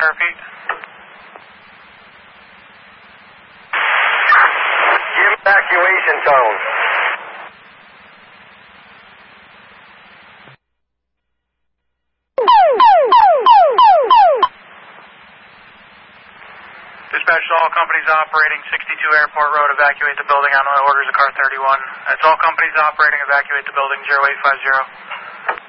square feet. Give evacuation tone. Dispatch to all companies operating 62 Airport Road, evacuate the building on orders of car 31. That's all companies operating, evacuate the building 0850.